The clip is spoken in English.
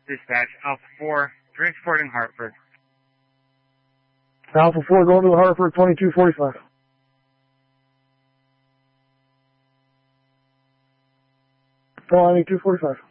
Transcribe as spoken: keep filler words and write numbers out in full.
Dispatch, Alpha four, transporting Hartford. Alpha four going to the Hartford, twenty-two forty-five. twenty-two forty-five.